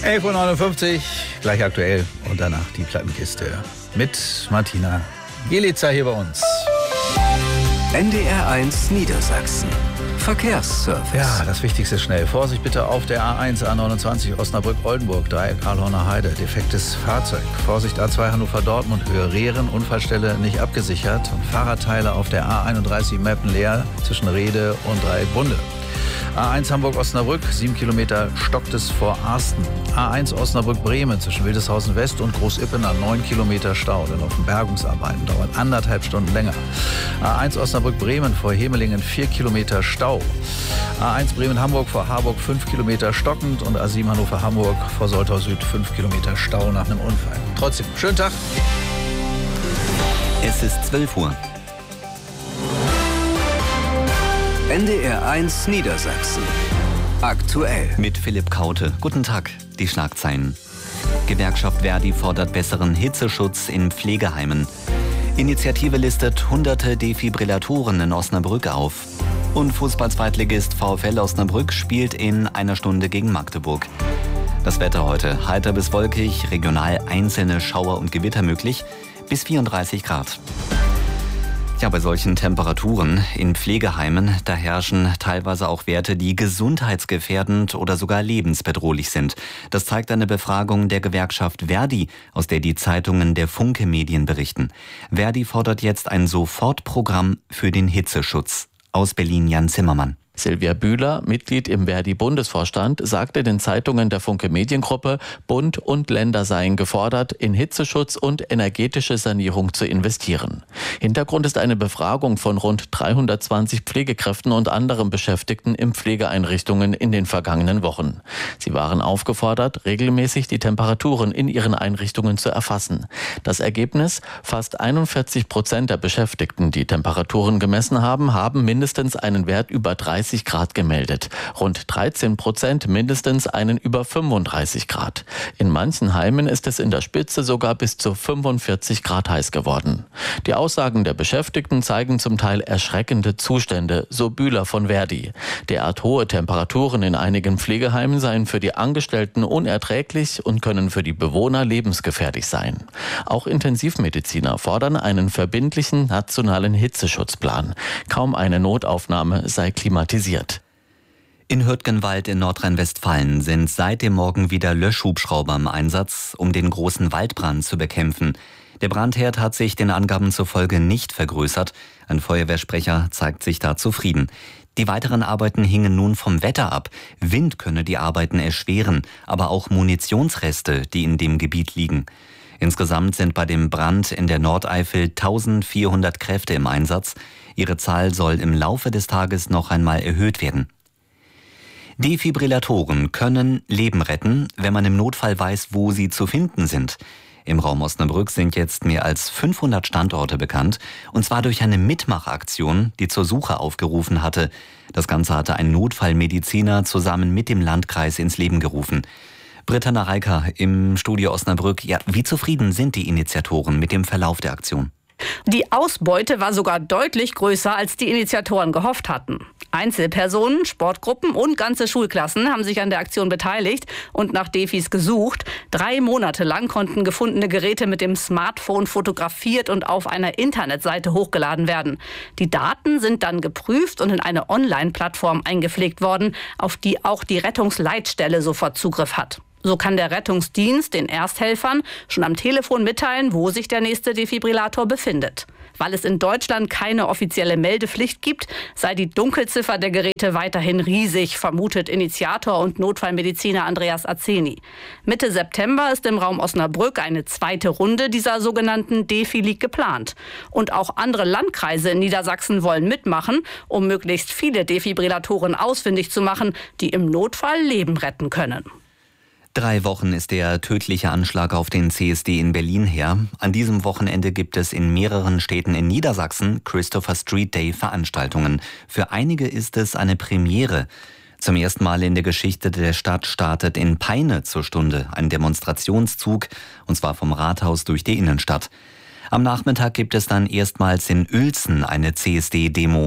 11.59 Uhr, gleich aktuell und danach die Plattenkiste mit Martina Gielitzer hier bei uns. NDR1 Niedersachsen. Verkehrsservice. Ja, das Wichtigste schnell. Vorsicht bitte auf der A1, A29 Osnabrück-Oldenburg, Dreieck Karlhorner Heide, defektes Fahrzeug. Vorsicht A2 Hannover-Dortmund, Höhe Rehren, Unfallstelle nicht abgesichert. Und Fahrradteile auf der A31 Meppen-Leer zwischen Rehde und Dreieck Bunde. A1 Hamburg-Osnabrück, 7 Kilometer stockt es vor Arsten. A1 Osnabrück-Bremen zwischen Wildeshausen West und Großippener, 9 Kilometer Stau. Denn auf den Bergungsarbeiten dauert 1,5 Stunden länger. A1 Osnabrück-Bremen vor Hemelingen, 4 Kilometer Stau. A1 Bremen-Hamburg vor Harburg, 5 Kilometer stockend. Und A7 Hannover-Hamburg vor Soltau Süd, 5 Kilometer Stau nach einem Unfall. Trotzdem, schönen Tag. Es ist 12 Uhr. NDR1 Niedersachsen. Aktuell. Mit Philipp Kaute. Guten Tag. Die Schlagzeilen. Gewerkschaft Verdi fordert besseren Hitzeschutz in Pflegeheimen. Initiative listet hunderte Defibrillatoren in Osnabrück auf. Und Fußball-Zweitligist VfL Osnabrück spielt in einer Stunde gegen Magdeburg. Das Wetter heute. Heiter bis wolkig, regional einzelne Schauer und Gewitter möglich. Bis 34 Grad. Ja, bei solchen Temperaturen in Pflegeheimen, da herrschen teilweise auch Werte, die gesundheitsgefährdend oder sogar lebensbedrohlich sind. Das zeigt eine Befragung der Gewerkschaft Verdi, aus der die Zeitungen der Funke Medien berichten. Verdi fordert jetzt ein Sofortprogramm für den Hitzeschutz. Aus Berlin Jan Zimmermann. Silvia Bühler, Mitglied im Verdi-Bundesvorstand, sagte den Zeitungen der Funke Mediengruppe, Bund und Länder seien gefordert, in Hitzeschutz und energetische Sanierung zu investieren. Hintergrund ist eine Befragung von rund 320 Pflegekräften und anderen Beschäftigten in Pflegeeinrichtungen in den vergangenen Wochen. Sie waren aufgefordert, regelmäßig die Temperaturen in ihren Einrichtungen zu erfassen. Das Ergebnis: fast 41% der Beschäftigten, die Temperaturen gemessen haben, haben mindestens einen Wert über 30 Grad gemeldet. Rund 13% mindestens einen über 35 Grad. In manchen Heimen ist es in der Spitze sogar bis zu 45 Grad heiß geworden. Die Aussagen der Beschäftigten zeigen zum Teil erschreckende Zustände, so Bühler von Verdi. Derart hohe Temperaturen in einigen Pflegeheimen seien für die Angestellten unerträglich und können für die Bewohner lebensgefährlich sein. Auch Intensivmediziner fordern einen verbindlichen nationalen Hitzeschutzplan. Kaum eine Notaufnahme sei klimatisiert. In Hürtgenwald in Nordrhein-Westfalen sind seit dem Morgen wieder Löschhubschrauber im Einsatz, um den großen Waldbrand zu bekämpfen. Der Brandherd hat sich den Angaben zufolge nicht vergrößert. Ein Feuerwehrsprecher zeigt sich da zufrieden. Die weiteren Arbeiten hingen nun vom Wetter ab. Wind könne die Arbeiten erschweren, aber auch Munitionsreste, die in dem Gebiet liegen. Insgesamt sind bei dem Brand in der Nordeifel 1400 Kräfte im Einsatz. Ihre Zahl soll im Laufe des Tages noch einmal erhöht werden. Defibrillatoren können Leben retten, wenn man im Notfall weiß, wo sie zu finden sind. Im Raum Osnabrück sind jetzt mehr als 500 Standorte bekannt, und zwar durch eine Mitmachaktion, die zur Suche aufgerufen hatte. Das Ganze hatte ein Notfallmediziner zusammen mit dem Landkreis ins Leben gerufen. Britta Nareika im Studio Osnabrück. Ja, wie zufrieden sind die Initiatoren mit dem Verlauf der Aktion? Die Ausbeute war sogar deutlich größer, als die Initiatoren gehofft hatten. Einzelpersonen, Sportgruppen und ganze Schulklassen haben sich an der Aktion beteiligt und nach Defis gesucht. 3 Monate lang konnten gefundene Geräte mit dem Smartphone fotografiert und auf einer Internetseite hochgeladen werden. Die Daten sind dann geprüft und in eine Online-Plattform eingepflegt worden, auf die auch die Rettungsleitstelle sofort Zugriff hat. So kann der Rettungsdienst den Ersthelfern schon am Telefon mitteilen, wo sich der nächste Defibrillator befindet. Weil es in Deutschland keine offizielle Meldepflicht gibt, sei die Dunkelziffer der Geräte weiterhin riesig, vermutet Initiator und Notfallmediziner Andreas Azeni. Mitte September ist im Raum Osnabrück eine zweite Runde dieser sogenannten Defi-League geplant. Und auch andere Landkreise in Niedersachsen wollen mitmachen, um möglichst viele Defibrillatoren ausfindig zu machen, die im Notfall Leben retten können. 3 Wochen ist der tödliche Anschlag auf den CSD in Berlin her. An diesem Wochenende gibt es in mehreren Städten in Niedersachsen Christopher Street Day Veranstaltungen. Für einige ist es eine Premiere. Zum ersten Mal in der Geschichte der Stadt startet in Peine zur Stunde ein Demonstrationszug, und zwar vom Rathaus durch die Innenstadt. Am Nachmittag gibt es dann erstmals in Uelzen eine CSD-Demo.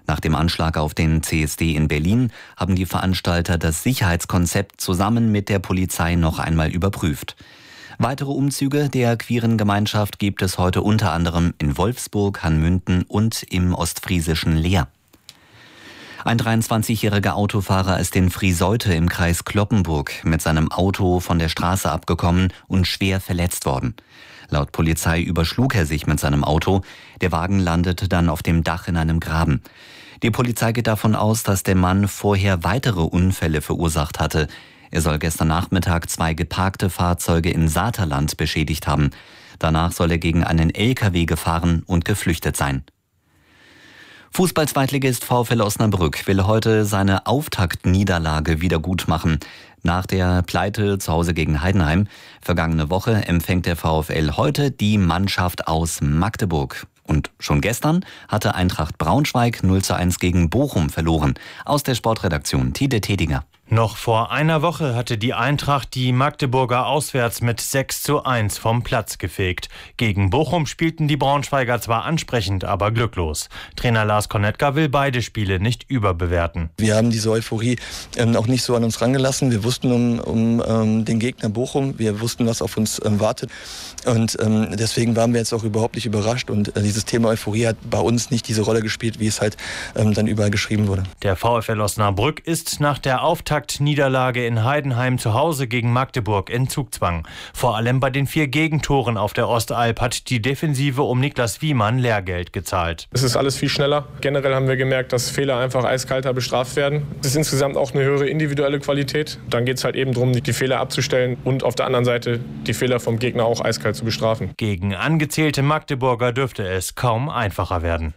Nach dem Anschlag auf den CSD in Berlin haben die Veranstalter das Sicherheitskonzept zusammen mit der Polizei noch einmal überprüft. Weitere Umzüge der queeren Gemeinschaft gibt es heute unter anderem in Wolfsburg, Hanmünden und im ostfriesischen Leer. Ein 23-jähriger Autofahrer ist in Frieseute im Kreis Cloppenburg mit seinem Auto von der Straße abgekommen und schwer verletzt worden. Laut Polizei überschlug er sich mit seinem Auto. Der Wagen landete dann auf dem Dach in einem Graben. Die Polizei geht davon aus, dass der Mann vorher weitere Unfälle verursacht hatte. Er soll gestern Nachmittag 2 geparkte Fahrzeuge in Saterland beschädigt haben. Danach soll er gegen einen LKW gefahren und geflüchtet sein. Fußball-Zweitligist VfL Osnabrück will heute seine Auftaktniederlage wiedergutmachen. Nach der Pleite zu Hause gegen Heidenheim vergangene Woche empfängt der VfL heute die Mannschaft aus Magdeburg. Und schon gestern hatte Eintracht Braunschweig 0:1 gegen Bochum verloren. Aus der Sportredaktion Tide Tedinger. Noch vor einer Woche hatte die Eintracht die Magdeburger auswärts mit 6:1 vom Platz gefegt. Gegen Bochum spielten die Braunschweiger zwar ansprechend, aber glücklos. Trainer Lars Konetka will beide Spiele nicht überbewerten. Wir haben diese Euphorie auch nicht so an uns rangelassen. Wir wussten um den Gegner Bochum, wir wussten, was auf uns wartet. Und deswegen waren wir jetzt auch überhaupt nicht überrascht. Und dieses Thema Euphorie hat bei uns nicht diese Rolle gespielt, wie es halt dann überall geschrieben wurde. Der VfL Osnabrück ist nach der Auftaktniederlage in Heidenheim zu Hause gegen Magdeburg in Zugzwang. Vor allem bei den 4 Gegentoren auf der Ostalb hat die Defensive um Niklas Wiemann Lehrgeld gezahlt. Es ist alles viel schneller. Generell haben wir gemerkt, dass Fehler einfach eiskalter bestraft werden. Es ist insgesamt auch eine höhere individuelle Qualität. Dann geht es halt eben darum, die Fehler abzustellen und auf der anderen Seite die Fehler vom Gegner auch eiskalt zu bestrafen. Gegen angezählte Magdeburger dürfte es kaum einfacher werden.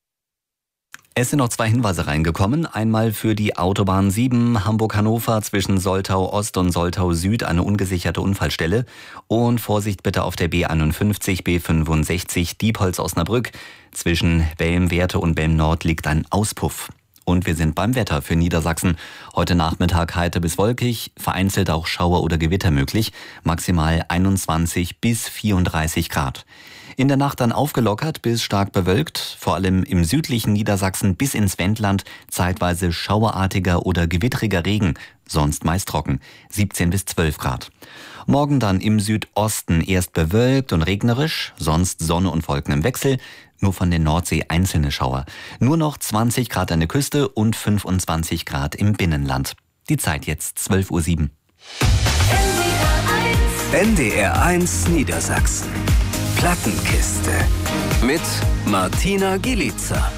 Es sind noch 2 Hinweise reingekommen. Einmal für die Autobahn 7 Hamburg-Hannover zwischen Soltau Ost und Soltau Süd eine ungesicherte Unfallstelle. Und Vorsicht bitte auf der B51, B65 Diepholz-Osnabrück. Zwischen Belm-Werte und Belm-Nord liegt ein Auspuff. Und wir sind beim Wetter für Niedersachsen. Heute Nachmittag heiter bis wolkig, vereinzelt auch Schauer oder Gewitter möglich. Maximal 21 bis 34 Grad. In der Nacht dann aufgelockert bis stark bewölkt, vor allem im südlichen Niedersachsen bis ins Wendland, zeitweise schauerartiger oder gewittriger Regen, sonst meist trocken, 17 bis 12 Grad. Morgen dann im Südosten erst bewölkt und regnerisch, sonst Sonne und Wolken im Wechsel, nur von der Nordsee einzelne Schauer. Nur noch 20 Grad an der Küste und 25 Grad im Binnenland. Die Zeit jetzt 12:07 Uhr. NDR 1 Niedersachsen. Plattenkiste mit Martina Gielica.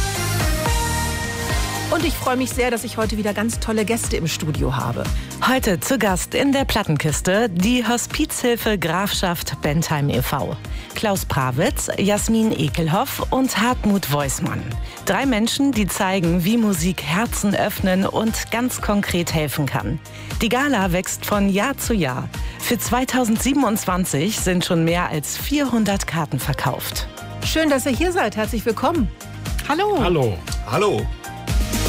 Und ich freue mich sehr, dass ich heute wieder ganz tolle Gäste im Studio habe. Heute zu Gast in der Plattenkiste die Hospizhilfe Grafschaft Bentheim e.V. Klaus Prawitz, Jasmin Ekelhoff und Hartmut Weusmann. 3 Menschen, die zeigen, wie Musik Herzen öffnen und ganz konkret helfen kann. Die Gala wächst von Jahr zu Jahr. Für 2027 sind schon mehr als 400 Karten verkauft. Schön, dass ihr hier seid. Herzlich willkommen. Hallo. Hallo. Hallo.